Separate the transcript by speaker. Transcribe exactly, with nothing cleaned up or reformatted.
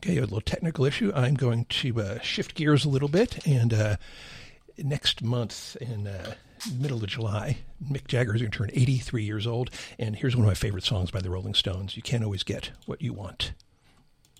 Speaker 1: Okay, a little technical issue. I'm going to uh, shift gears a little bit, and uh, next month in uh, middle of July, Mick Jagger is going to turn eighty-three years old, and here's one of my favorite songs by the Rolling Stones. You can't always get what you want.